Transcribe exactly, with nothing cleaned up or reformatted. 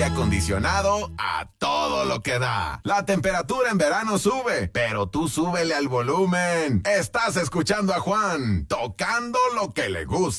acondicionado a todo lo que da. La temperatura en verano sube, pero tú súbele al volumen. Estás escuchando a Juan, tocando lo que le gusta.